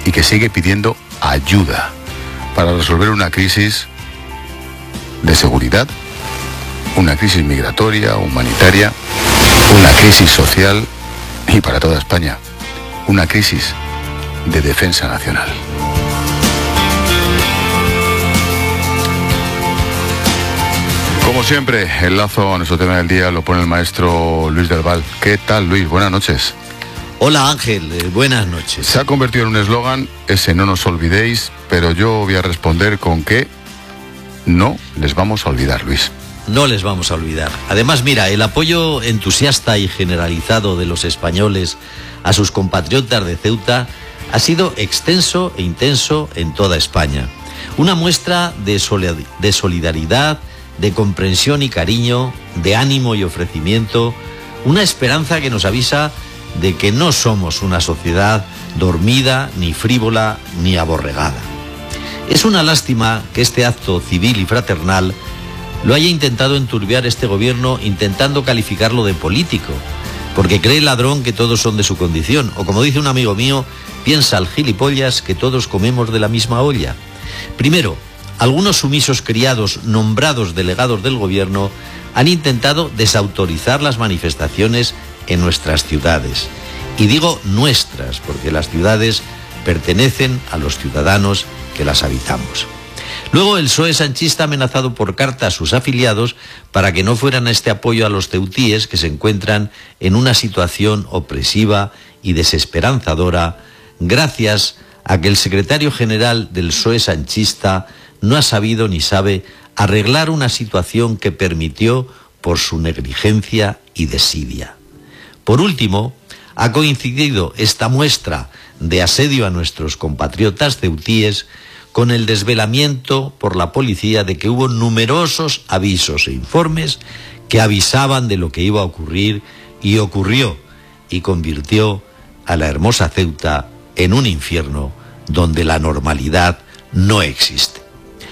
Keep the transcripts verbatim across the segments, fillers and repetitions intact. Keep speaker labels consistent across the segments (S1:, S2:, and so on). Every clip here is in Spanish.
S1: y que sigue pidiendo ayuda para resolver una crisis de seguridad, una crisis migratoria, humanitaria, una crisis social y para toda España, una crisis de defensa nacional. Como siempre, el lazo a nuestro tema del día lo pone el maestro Luis del Val. ¿Qué tal, Luis? Buenas noches.
S2: Hola, Ángel. Eh, buenas noches.
S1: Se ha convertido en un eslogan, ese no nos olvidéis, pero yo voy a responder con que no les vamos a olvidar, Luis.
S2: No les vamos a olvidar. Además, mira, el apoyo entusiasta y generalizado de los españoles a sus compatriotas de Ceuta ha sido extenso e intenso en toda España. Una muestra de solidaridad, de comprensión y cariño, de ánimo y ofrecimiento, una esperanza que nos avisa de que no somos una sociedad dormida, ni frívola, ni aborregada. Es una lástima que este acto civil y fraternal lo haya intentado enturbiar este gobierno, intentando calificarlo de político, porque cree el ladrón que todos son de su condición, o como dice un amigo mío, piensa el gilipollas que todos comemos de la misma olla. Primero, algunos sumisos criados nombrados delegados del gobierno han intentado desautorizar las manifestaciones en nuestras ciudades. Y digo nuestras, porque las ciudades pertenecen a los ciudadanos que las habitamos. Luego el P S O E sanchista ha amenazado por carta a sus afiliados para que no fueran a este apoyo a los ceutíes que se encuentran en una situación opresiva y desesperanzadora, gracias a que el secretario general del P S O E sanchista no ha sabido ni sabe arreglar una situación que permitió por su negligencia y desidia. Por último, ha coincidido esta muestra de asedio a nuestros compatriotas ceutíes con el desvelamiento por la policía de que hubo numerosos avisos e informes que avisaban de lo que iba a ocurrir, y ocurrió, y convirtió a la hermosa Ceuta en un infierno donde la normalidad no existe.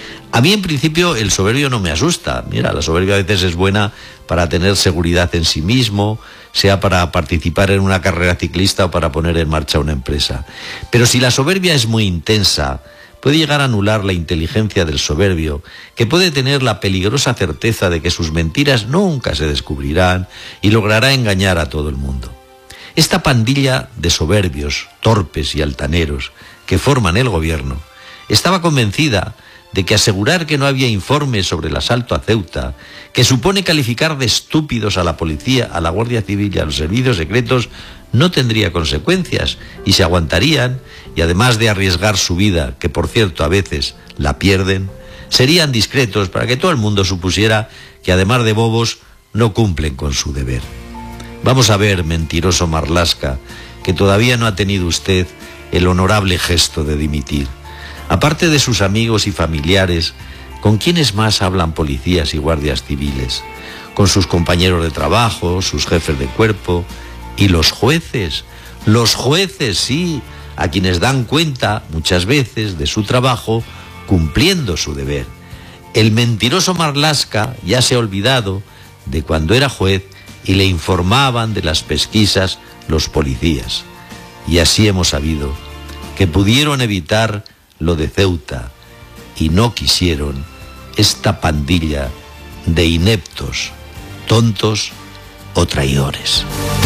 S2: A mí en principio el soberbio no me asusta. Mira, la soberbia a veces es buena para tener seguridad en sí mismo, sea para participar en una carrera ciclista o para poner en marcha una empresa. Pero si la soberbia es muy intensa, puede llegar a anular la inteligencia del soberbio, que puede tener la peligrosa certeza de que sus mentiras nunca se descubrirán y logrará engañar a todo el mundo. Esta pandilla de soberbios, torpes y altaneros que forman el gobierno estaba convencida de que asegurar que no había informes sobre el asalto a Ceuta, que supone calificar de estúpidos a la policía, a la Guardia Civil y a los servicios secretos, no tendría consecuencias y se aguantarían, y además de arriesgar su vida, que por cierto a veces la pierden, serían discretos para que todo el mundo supusiera que además de bobos no cumplen con su deber. Vamos a ver, mentiroso Marlaska, que todavía no ha tenido usted el honorable gesto de dimitir. Aparte de sus amigos y familiares, ¿con quiénes más hablan policías y guardias civiles? Con sus compañeros de trabajo, sus jefes de cuerpo y los jueces. Los jueces, sí, a quienes dan cuenta muchas veces de su trabajo cumpliendo su deber. El mentiroso Marlaska ya se ha olvidado de cuando era juez y le informaban de las pesquisas los policías. Y así hemos sabido que pudieron evitar lo de Ceuta y no quisieron esta pandilla de ineptos, tontos o traidores.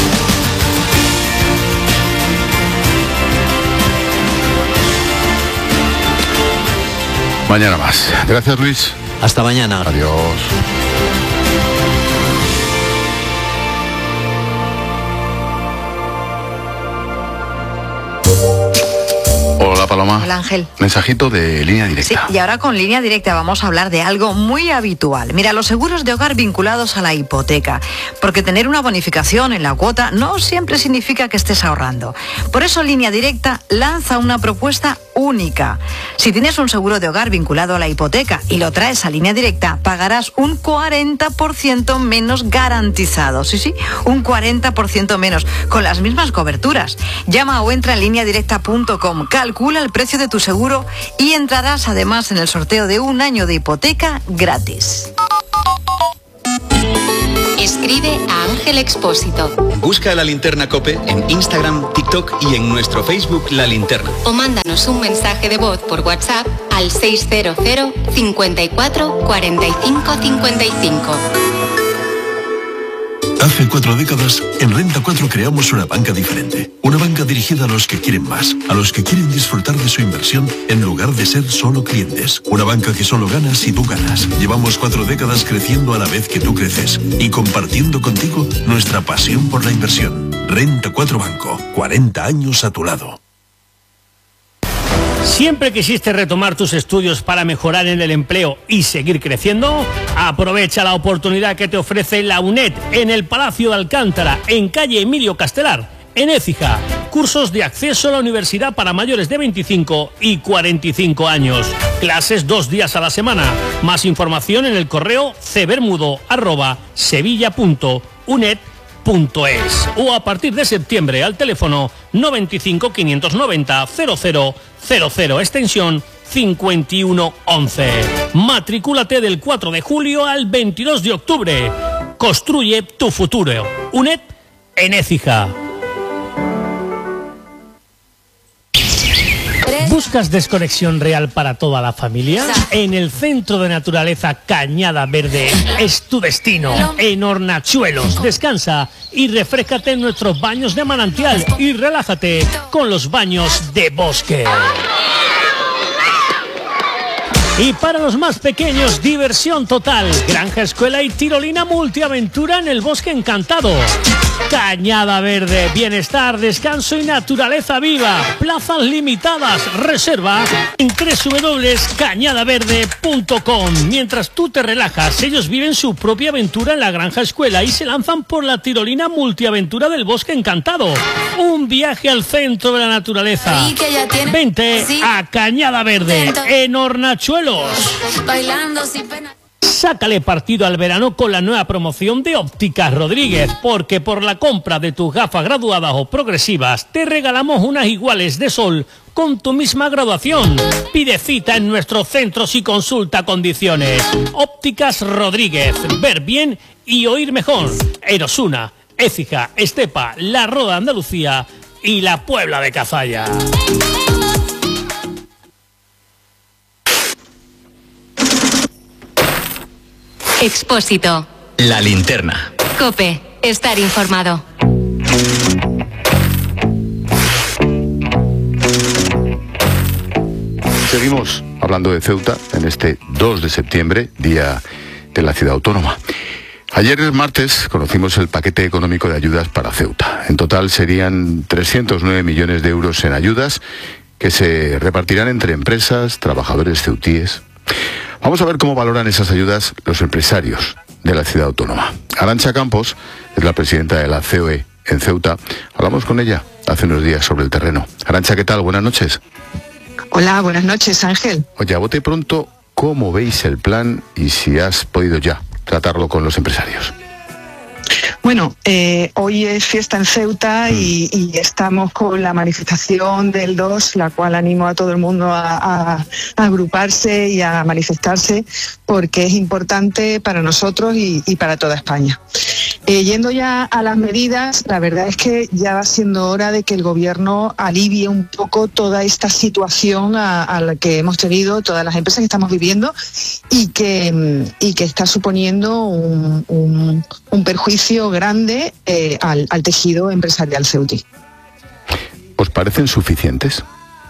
S1: Mañana más. Gracias, Luis.
S2: Hasta mañana.
S1: Adiós. Hola, Paloma.
S3: Hola, Ángel.
S1: Mensajito de Línea Directa.
S3: Sí, y ahora con Línea Directa vamos a hablar de algo muy habitual. Mira, los seguros de hogar vinculados a la hipoteca. Porque tener una bonificación en la cuota no siempre significa que estés ahorrando. Por eso Línea Directa lanza una propuesta única. Si tienes un seguro de hogar vinculado a la hipoteca y lo traes a Línea Directa, pagarás un cuarenta por ciento menos garantizado. Sí, sí, un cuarenta por ciento menos, con las mismas coberturas. Llama o entra en línea directa punto com, calcula el precio de tu seguro y entrarás además en el sorteo de un año de hipoteca gratis.
S4: Escribe a Ángel Expósito.
S5: Busca La Linterna COPE en Instagram, TikTok y en nuestro Facebook La Linterna.
S4: O mándanos un mensaje de voz por WhatsApp al seiscientos cincuenta y cuatro cuarenta y cinco cincuenta y cinco.
S6: Hace cuatro décadas, en Renta cuatro creamos una banca diferente. Una banca dirigida a los que quieren más, a los que quieren disfrutar de su inversión en lugar de ser solo clientes. Una banca que solo gana si tú ganas. Llevamos cuatro décadas creciendo a la vez que tú creces y compartiendo contigo nuestra pasión por la inversión. Renta cuatro Banco, cuarenta años a tu lado.
S7: ¿Siempre quisiste retomar tus estudios para mejorar en el empleo y seguir creciendo? Aprovecha la oportunidad que te ofrece la UNED en el Palacio de Alcántara, en calle Emilio Castelar, en Écija. Cursos de acceso a la universidad para mayores de veinticinco y cuarenta y cinco años. Clases dos días a la semana. Más información en el correo cebermudo arroba sevilla punto uned punto es o a partir de septiembre al teléfono noventa y cinco quinientos noventa cero cero cero cero, extensión cincuenta y uno once. Matricúlate del cuatro de julio al veintidós de octubre. Construye tu futuro. UNED en Écija. ¿Buscas desconexión real para toda la familia? En el Centro de Naturaleza Cañada Verde es tu destino. En Hornachuelos, descansa y refréscate en nuestros baños de manantial y relájate con los baños de bosque. Y para los más pequeños, diversión total. Granja, escuela y tirolina multiaventura en el Bosque Encantado. Cañada Verde, bienestar, descanso y naturaleza viva. Plazas limitadas. Reserva en doble u doble u doble u punto cañada verde punto com. Mientras tú te relajas, ellos viven su propia aventura en la Granja Escuela y se lanzan por la tirolina multiaventura del Bosque Encantado. Un viaje al centro de la naturaleza. Vente a Cañada Verde, en Hornachuelos.
S8: Bailando sin pena.
S7: Sácale partido al verano con la nueva promoción de Ópticas Rodríguez, porque por la compra de tus gafas graduadas o progresivas te regalamos unas iguales de sol con tu misma graduación. Pide cita en nuestros centros y consulta condiciones. Ópticas Rodríguez, ver bien y oír mejor. En Osuna, Écija, Estepa, La Roda, Andalucía y la Puebla de Cazalla.
S4: Expósito.
S5: La Linterna.
S4: COPE. Estar informado.
S1: Seguimos hablando de Ceuta en este dos de septiembre, día de la ciudad autónoma. Ayer, el martes, conocimos el paquete económico de ayudas para Ceuta. En total serían trescientos nueve millones de euros en ayudas que se repartirán entre empresas, trabajadores ceutíes. Vamos a ver cómo valoran esas ayudas los empresarios de la ciudad autónoma. Arantxa Campos es la presidenta de la C O E en Ceuta. Hablamos con ella hace unos días sobre el terreno. Arantxa, ¿qué tal? Buenas noches.
S9: Hola, buenas noches, Ángel.
S1: Oye, a bote pronto, ¿cómo veis el plan y si has podido ya tratarlo con los empresarios?
S9: Bueno, eh, hoy es fiesta en Ceuta y, y estamos con la manifestación del dos, la cual animo a todo el mundo a, a, a agruparse y a manifestarse porque es importante para nosotros y, y para toda España. Eh, yendo ya a las medidas, la verdad es que ya va siendo hora de que el gobierno alivie un poco toda esta situación a, a la que hemos tenido, todas las empresas que estamos viviendo y que, y que está suponiendo un, un, un perjuicio grande eh, al, al tejido empresarial ceutí.
S1: ¿Os parecen suficientes?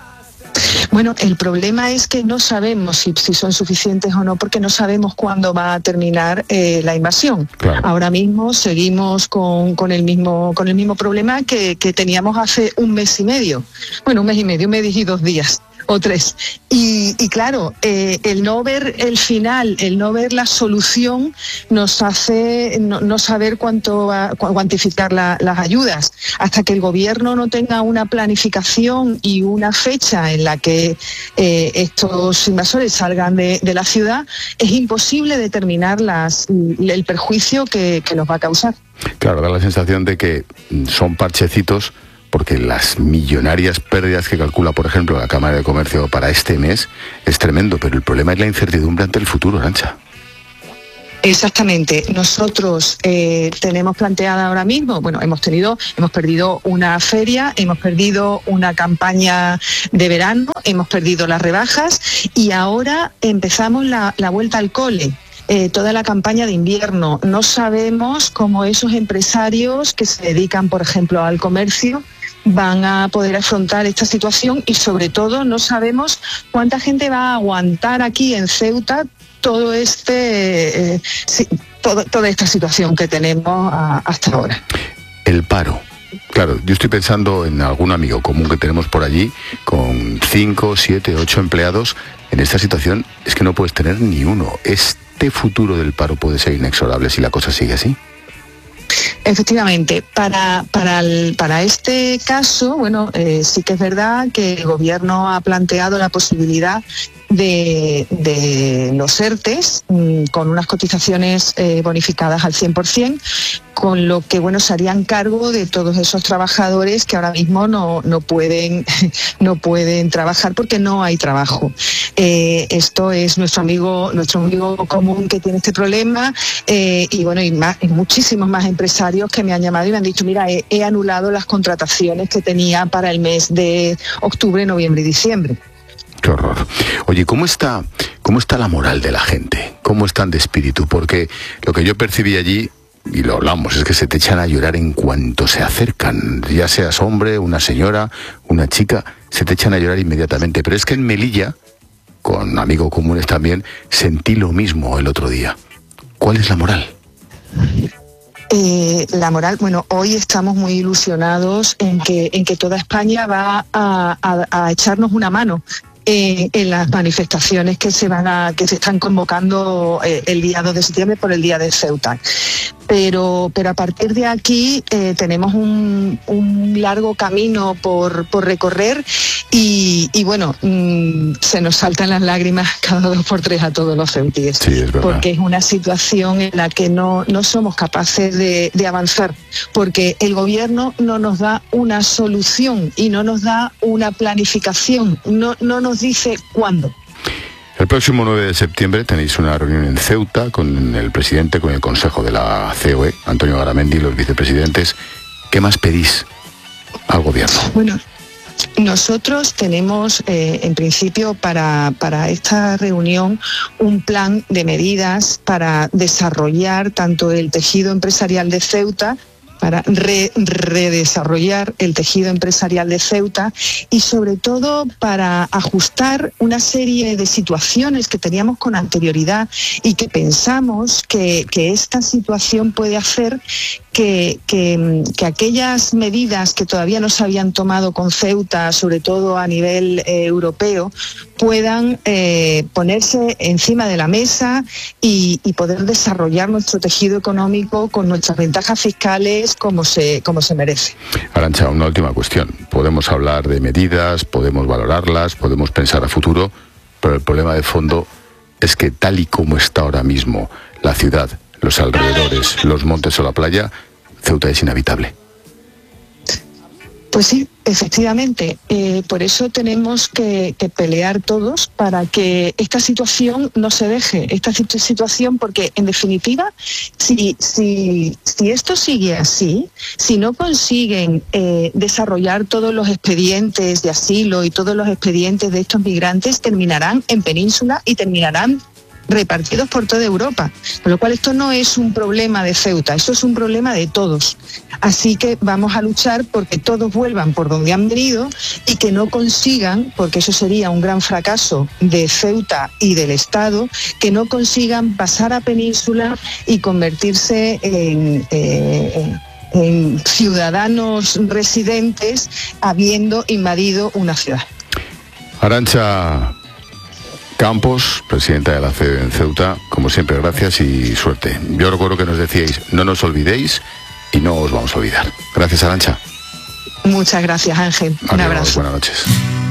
S9: Bueno, el problema es que no sabemos si, si son suficientes o no, porque no sabemos cuándo va a terminar eh, la invasión. Claro. Ahora mismo seguimos con, con, el mismo, con el mismo problema que, que teníamos hace un mes y medio. Bueno, un mes y medio, un mes y dos días. O tres. Y, y claro, eh, el no ver el final, el no ver la solución, nos hace no, no saber cuánto va, cuantificar la, las ayudas. Hasta que el gobierno no tenga una planificación y una fecha en la que eh, estos invasores salgan de, de la ciudad, es imposible determinar las, el perjuicio que, que nos va a causar.
S1: Claro, da la sensación de que son parchecitos, porque las millonarias pérdidas que calcula, por ejemplo, la Cámara de Comercio para este mes es tremendo, pero el problema es la incertidumbre ante el futuro, Arantxa.
S9: Exactamente. Nosotros eh, tenemos planteada ahora mismo, bueno, hemos tenido, hemos perdido una feria, hemos perdido una campaña de verano, hemos perdido las rebajas y ahora empezamos la, la vuelta al cole. Eh, toda la campaña de invierno. No sabemos cómo esos empresarios que se dedican, por ejemplo, al comercio, van a poder afrontar esta situación y sobre todo no sabemos cuánta gente va a aguantar aquí en Ceuta todo este, eh, sí, todo, toda esta situación que tenemos a, hasta ahora.
S1: El paro. Claro, yo estoy pensando en algún amigo común que tenemos por allí, con cinco, siete, ocho empleados. En esta situación es que no puedes tener ni uno. Este futuro del paro puede ser inexorable si la cosa sigue así.
S9: Efectivamente, para, para, el, para este caso, bueno, eh, sí que es verdad que el gobierno ha planteado la posibilidad de, de los ERTES mmm, con unas cotizaciones eh, bonificadas al cien por ciento, con lo que bueno se harían cargo de todos esos trabajadores que ahora mismo no, no pueden no pueden trabajar porque no hay trabajo. Eh, esto es nuestro amigo nuestro amigo común que tiene este problema eh, y bueno y, más, y muchísimos más empresarios que me han llamado y me han dicho mira he, he anulado las contrataciones que tenía para el mes de octubre, noviembre y diciembre.
S1: Qué horror. Oye, ¿cómo está, cómo está la moral de la gente? ¿Cómo están de espíritu? Porque lo que yo percibí allí, y lo hablamos, es que se te echan a llorar en cuanto se acercan. Ya seas hombre, una señora, una chica, se te echan a llorar inmediatamente. Pero es que en Melilla, con amigos comunes también, sentí lo mismo el otro día. ¿Cuál es la moral?
S9: Eh, la moral, bueno, hoy estamos muy ilusionados en que, en que toda España va a, a, a echarnos una mano. Eh, en las manifestaciones que se van a que se están convocando eh, el día dos de septiembre por el día de Ceuta. Pero, pero a partir de aquí eh, tenemos un, un largo camino por, por recorrer y, y bueno, mmm, se nos saltan las lágrimas cada dos por tres a todos los ceutíes.
S1: Sí, es verdad.
S9: Porque es una situación en la que no, no somos capaces de, de avanzar, porque el gobierno no nos da una solución y no nos da una planificación, no, no nos dice cuándo.
S1: El próximo nueve de septiembre tenéis una reunión en Ceuta con el presidente, con el consejo de la C O E, Antonio Garamendi, y los vicepresidentes. ¿Qué más pedís al gobierno?
S9: Bueno, nosotros tenemos, eh, en principio, para, para esta reunión, un plan de medidas para desarrollar tanto el tejido empresarial de Ceuta, para re, redesarrollar el tejido empresarial de Ceuta y sobre todo para ajustar una serie de situaciones que teníamos con anterioridad y que pensamos que, que esta situación puede hacer que, que, que aquellas medidas que todavía no se habían tomado con Ceuta, sobre todo a nivel eh, europeo, puedan eh, ponerse encima de la mesa y, y poder desarrollar nuestro tejido económico con nuestras ventajas fiscales como se, como se merece.
S1: Arantxa, una última cuestión. Podemos hablar de medidas, podemos valorarlas, podemos pensar a futuro, pero el problema de fondo es que tal y como está ahora mismo la ciudad, los alrededores, los montes o la playa, Ceuta es inhabitable.
S9: Pues sí, efectivamente. Eh, por eso tenemos que, que pelear todos para que esta situación no se deje, esta situación, porque en definitiva, si, si, si esto sigue así, si no consiguen eh, desarrollar todos los expedientes de asilo y todos los expedientes de estos migrantes, terminarán en península y terminarán repartidos por toda Europa, con lo cual esto no es un problema de Ceuta, esto es un problema de todos. Así que vamos a luchar porque todos vuelvan por donde han venido y que no consigan, porque eso sería un gran fracaso de Ceuta y del Estado, que no consigan pasar a península y convertirse en, eh, en ciudadanos residentes habiendo invadido una ciudad.
S1: Arantxa Campos, presidenta de la C E en Ceuta, como siempre, gracias y suerte. Yo recuerdo que nos decíais, no nos olvidéis y no os vamos a olvidar. Gracias, Arantxa.
S9: Muchas gracias, Ángel. Un
S1: Adiós,
S9: abrazo.
S1: Buenas noches.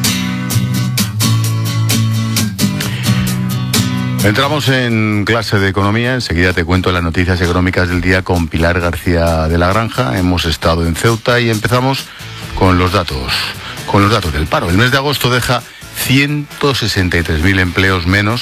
S1: Entramos en clase de economía, enseguida te cuento las noticias económicas del día con Pilar García de la Granja. Hemos estado en Ceuta y empezamos con los datos, con los datos del paro. El mes de agosto deja ciento sesenta y tres mil empleos menos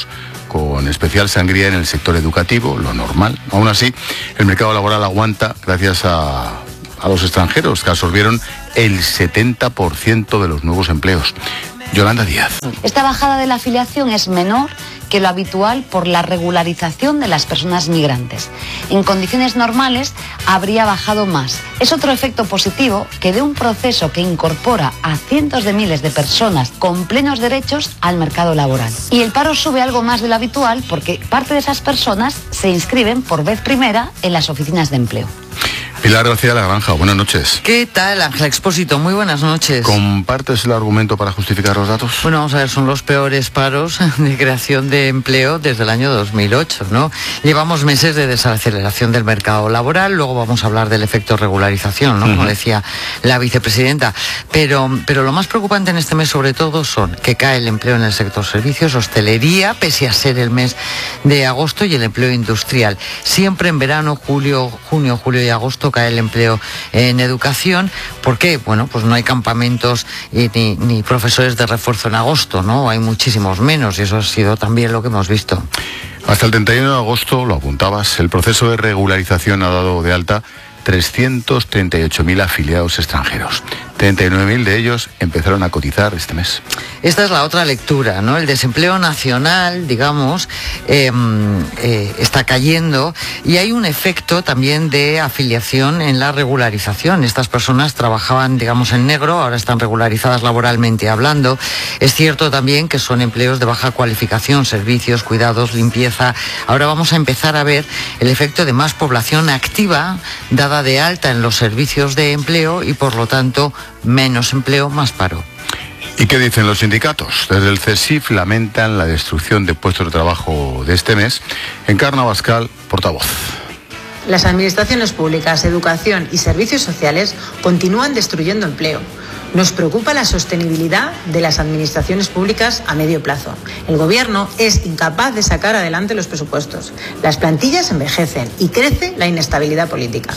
S1: con especial sangría en el sector educativo, lo normal. Aún así, el mercado laboral aguanta gracias a, a los extranjeros, que absorbieron el setenta por ciento de los nuevos empleos. Yolanda Díaz.
S10: Esta bajada de la afiliación es menor que lo habitual por la regularización de las personas migrantes. En condiciones normales habría bajado más. Es otro efecto positivo que de un proceso que incorpora a cientos de miles de personas con plenos derechos al mercado laboral. Y el paro sube algo más de lo habitual porque parte de esas personas se inscriben por vez primera en las oficinas de empleo.
S1: Pilar García La Granja, buenas noches.
S11: ¿Qué tal, Ángel Expósito? Muy buenas noches.
S1: ¿Compartes el argumento para justificar los datos?
S11: Bueno, vamos a ver, son los peores paros de creación de empleo desde el año dos mil ocho, ¿no? Llevamos meses de desaceleración del mercado laboral, luego vamos a hablar del efecto regularización, ¿no? Como decía la vicepresidenta. Pero, pero lo más preocupante en este mes, sobre todo, son que cae el empleo en el sector servicios, hostelería, pese a ser el mes de agosto, y el empleo industrial. Siempre en verano, julio, junio, julio y agosto cae el empleo en educación. ¿Por qué? Bueno, pues no hay campamentos y, ni, ni profesores de refuerzo en agosto, ¿no? Hay muchísimos menos y eso ha sido también lo que hemos visto.
S1: Hasta el treinta y uno de agosto, lo apuntabas, el proceso de regularización ha dado de alta trescientos treinta y ocho mil afiliados extranjeros. treinta y nueve mil de ellos empezaron a cotizar este mes.
S11: Esta es la otra lectura, ¿no? El desempleo nacional, digamos, eh, eh, está cayendo y hay un efecto también de afiliación en la regularización. Estas personas trabajaban, digamos, en negro, ahora están regularizadas laboralmente hablando. Es cierto también que son empleos de baja cualificación, servicios, cuidados, limpieza. Ahora vamos a empezar a ver el efecto de más población activa, dada de alta en los servicios de empleo y, por lo tanto, menos empleo, más paro.
S1: ¿Y qué dicen los sindicatos? Desde el CESIF lamentan la destrucción de puestos de trabajo de este mes. Encarna Abascal, portavoz.
S12: Las administraciones públicas, educación y servicios sociales continúan destruyendo empleo. Nos preocupa la sostenibilidad de las administraciones públicas a medio plazo. El Gobierno es incapaz de sacar adelante los presupuestos. Las plantillas envejecen y crece la inestabilidad política.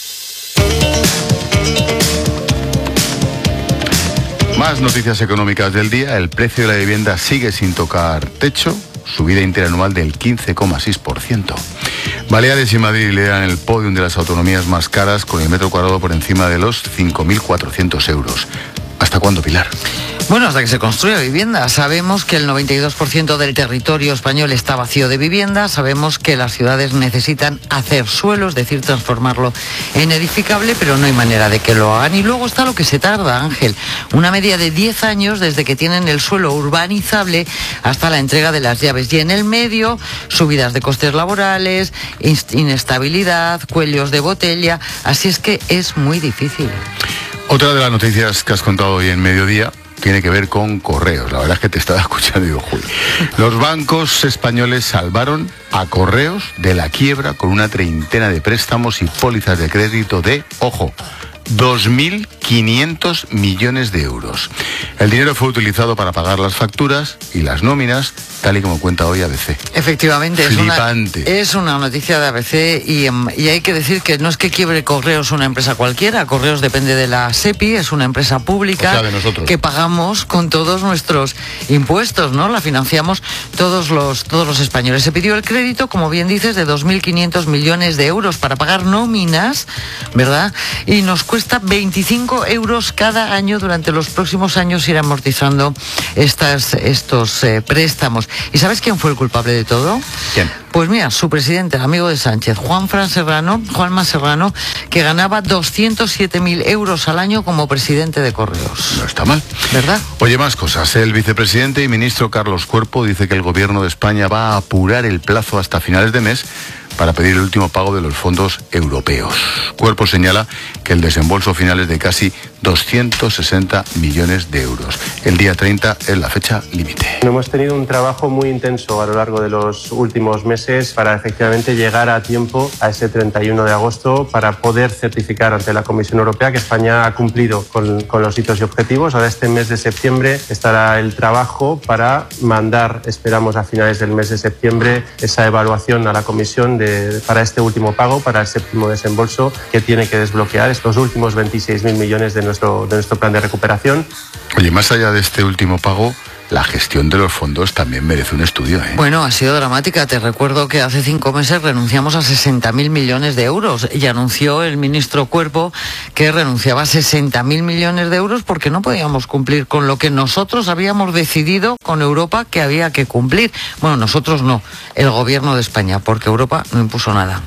S1: Más noticias económicas del día. El precio de la vivienda sigue sin tocar techo, subida interanual del quince coma seis por ciento. Baleares y Madrid lideran el podium de las autonomías más caras, con el metro cuadrado por encima de los cinco mil cuatrocientos euros. ¿Hasta cuándo, Pilar?
S11: Bueno, hasta que se construya vivienda. Sabemos que el noventa y dos por ciento del territorio español está vacío de vivienda. Sabemos que las ciudades necesitan hacer suelo, es decir, transformarlo en edificable, pero no hay manera de que lo hagan. Y luego está lo que se tarda, Ángel. Una media de diez años desde que tienen el suelo urbanizable hasta la entrega de las llaves. Y en el medio, subidas de costes laborales, inestabilidad, cuellos de botella. Así es que es muy difícil.
S1: Otra de las noticias que has contado hoy en Mediodía tiene que ver con Correos. La verdad es que te estaba escuchando y digo, Juli. Los bancos españoles salvaron a Correos de la quiebra con una treintena de préstamos y pólizas de crédito de, ojo, dos mil quinientos millones de euros. El dinero fue utilizado para pagar las facturas y las nóminas, tal y como cuenta hoy A B C.
S11: Efectivamente, es una,
S1: Flipante.
S11: es una noticia de A B C y, y hay que decir que no es que quiebre Correos una empresa cualquiera. Correos depende de la SEPI, es una empresa pública,
S1: o sea, de nosotros,
S11: que pagamos con todos nuestros impuestos, ¿no? La financiamos todos los, todos los españoles. Se pidió el crédito, como bien dices, de dos mil quinientos millones de euros para pagar nóminas, ¿verdad? Y nos cuesta veinticinco euros cada año durante los próximos años ir amortizando estas, estos eh, préstamos. ¿Y sabes quién fue el culpable de todo?
S1: ¿Quién?
S11: Pues mira, su presidente, el amigo de Sánchez, Juanfran Serrano, Juanma Serrano, que ganaba doscientos siete mil euros al año como presidente de Correos.
S1: No está mal,
S11: ¿verdad?
S1: Oye, más cosas. El vicepresidente y ministro Carlos Cuerpo dice que el gobierno de España va a apurar el plazo hasta finales de mes para pedir el último pago de los fondos europeos. Cuerpo señala que el desembolso final es de casi doscientos sesenta millones de euros. El día treinta es la fecha límite.
S13: Hemos tenido un trabajo muy intenso a lo largo de los últimos meses para efectivamente llegar a tiempo a ese treinta y uno de agosto para poder certificar ante la Comisión Europea que España ha cumplido con, con los hitos y objetivos. Ahora este mes de septiembre estará el trabajo para mandar, esperamos a finales del mes de septiembre, esa evaluación a la Comisión de, para este último pago, para el séptimo desembolso que tiene que desbloquear estos últimos veintiséis mil millones de nuestro, de nuestro plan de recuperación.
S1: Oye, más allá de este último pago, la gestión de los fondos también merece un estudio, ¿eh?
S11: Bueno, ha sido dramática. Te recuerdo que hace cinco meses renunciamos a sesenta mil millones de euros y anunció el ministro Cuerpo que renunciaba a sesenta mil millones de euros porque no podíamos cumplir con lo que nosotros habíamos decidido con Europa que había que cumplir. Bueno, nosotros no, el gobierno de España, porque Europa no impuso nada.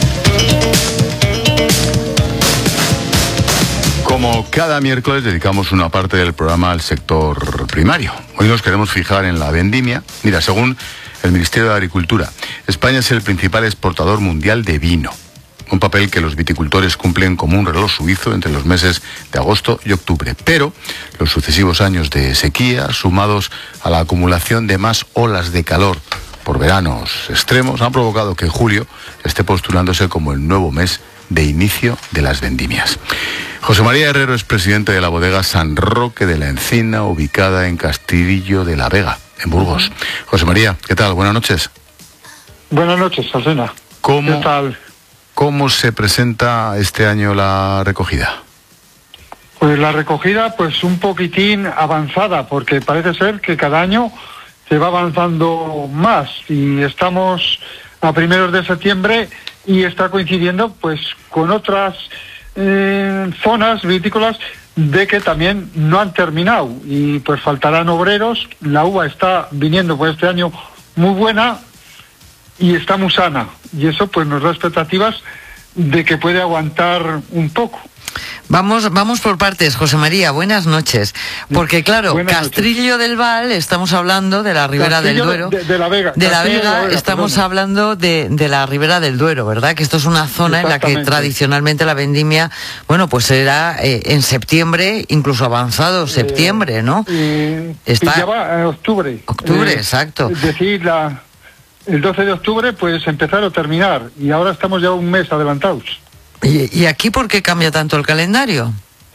S1: Como cada miércoles dedicamos una parte del programa al sector primario. Hoy nos queremos fijar en la vendimia. Mira, según el Ministerio de Agricultura, España es el principal exportador mundial de vino. Un papel que los viticultores cumplen como un reloj suizo entre los meses de agosto y octubre. Pero los sucesivos años de sequía, sumados a la acumulación de más olas de calor por veranos extremos, han provocado que julio esté postulándose como el nuevo mes de inicio de las vendimias. José María Herrero es presidente de la bodega San Roque de la Encina, ubicada en Castillo de la Vega, en Burgos. José María, ¿qué tal? Buenas noches.
S14: Buenas noches, Alsena.
S1: ¿Cómo,
S14: ¿Qué tal?
S1: ¿Cómo se presenta este año la recogida?
S14: Pues la recogida, pues un poquitín avanzada, porque parece ser que cada año se va avanzando más y estamos a primeros de septiembre y está coincidiendo pues con otras eh, zonas vitícolas de que también no han terminado y pues faltarán obreros. La uva está viniendo por este año muy buena y está muy sana y eso pues nos da expectativas de que puede aguantar un poco.
S11: Vamos, vamos por partes, José María, buenas noches. Porque claro, buenas Castrillo noches. Del Val, estamos hablando de la Ribera Castillo del Duero.
S14: De, de la Vega.
S11: De la Vega,
S14: de la Vega
S11: estamos
S14: perdona.
S11: hablando de, de la Ribera del Duero, ¿verdad? Que esto es una zona en la que tradicionalmente la vendimia, bueno, pues era eh, en septiembre, incluso avanzado septiembre, ¿no?
S14: Eh,
S11: Está...
S14: ya va en octubre.
S11: Octubre,
S14: eh,
S11: exacto.
S14: Es decir, la, el doce de octubre, pues empezar o terminar. Y ahora estamos ya un mes adelantados.
S11: ¿Y, ¿Y aquí por qué cambia tanto el calendario?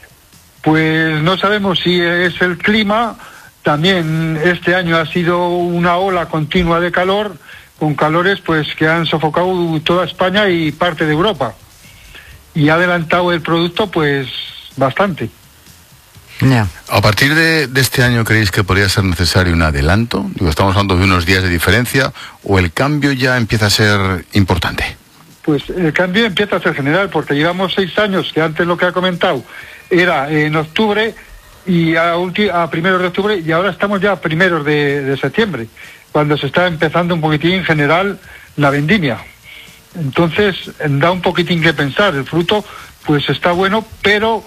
S14: Pues no sabemos si es el clima. También este año ha sido una ola continua de calor, con calores pues que han sofocado toda España y parte de Europa. Y ha adelantado el producto pues bastante.
S11: Yeah.
S1: ¿A partir de, de este año creéis que podría ser necesario un adelanto? Digo, estamos hablando de unos días de diferencia, ¿o el cambio ya empieza a ser importante?
S14: Pues el cambio empieza a ser general, porque llevamos seis años, que antes lo que ha comentado era en octubre y a, a primeros de octubre, y ahora estamos ya a primeros de, de septiembre, cuando se está empezando un poquitín en general la vendimia. Entonces da un poquitín que pensar. El fruto pues está bueno, pero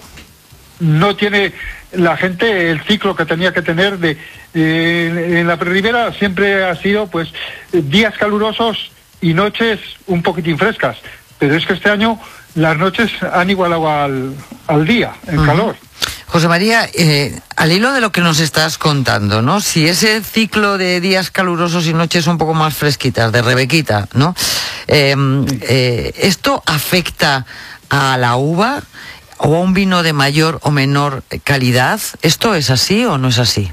S14: no tiene la gente el ciclo que tenía que tener de eh, en la Ribera. Siempre ha sido pues días calurosos y noches un poquitín frescas, pero es que este año las noches han igualado al, al día en uh-huh. calor.
S11: José María, eh, al hilo de lo que nos estás contando, ¿no? Si ese ciclo de días calurosos y noches un poco más fresquitas, de Rebequita, ¿no? Eh, eh, ¿Esto afecta a la uva o a un vino de mayor o menor calidad? ¿Esto es así o no es así?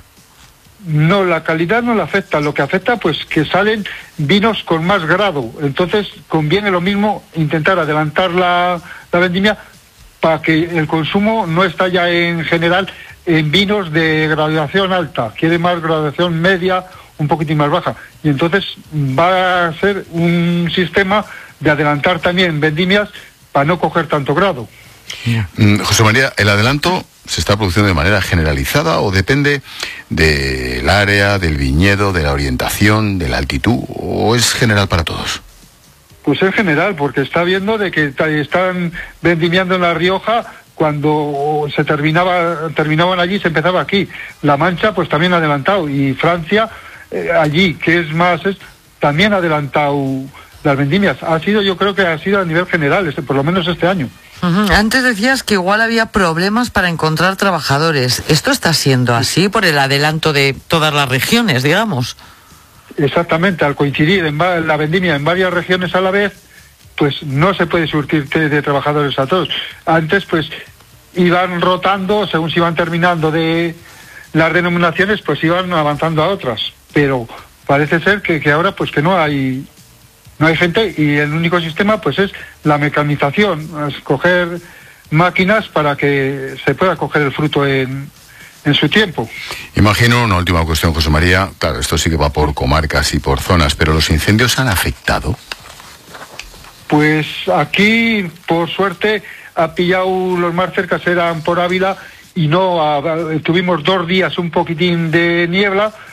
S14: No, la calidad no la afecta. Lo que afecta, pues, que salen vinos con más grado. Entonces, conviene lo mismo intentar adelantar la, la vendimia para que el consumo no está ya en general en vinos de graduación alta. Quiere más graduación media, un poquitín más baja. Y entonces va a ser un sistema de adelantar también vendimias para no coger tanto grado.
S1: Mm, José María, ¿el adelanto se está produciendo de manera generalizada o depende del área, del viñedo, de la orientación, de la altitud, o es general para todos?
S14: Pues es general, porque está viendo de que están vendimiando en La Rioja cuando se terminaba, terminaban allí, se empezaba aquí. La Mancha pues también ha adelantado, y Francia eh, allí, que es más, es, también ha adelantado las vendimias. Ha sido, yo creo que ha sido a nivel general, este, por lo menos este año.
S11: Uh-huh. Antes decías que igual había problemas para encontrar trabajadores. ¿Esto está siendo así por el adelanto de todas las regiones, digamos?
S14: Exactamente, al coincidir en va- la vendimia en varias regiones a la vez, pues no se puede surtir de trabajadores a todos. Antes pues iban rotando, según se iban terminando de las denominaciones, pues iban avanzando a otras. Pero parece ser que, que ahora pues que no hay... No hay gente, y el único sistema pues es la mecanización, escoger máquinas para que se pueda coger el fruto en, en su tiempo.
S1: Imagino una última cuestión, José María. Claro, esto sí que va por comarcas y por zonas, pero ¿los incendios han afectado?
S14: Pues aquí, por suerte, ha pillado, los más cercas eran por Ávila y no, a, tuvimos dos días un poquitín de niebla,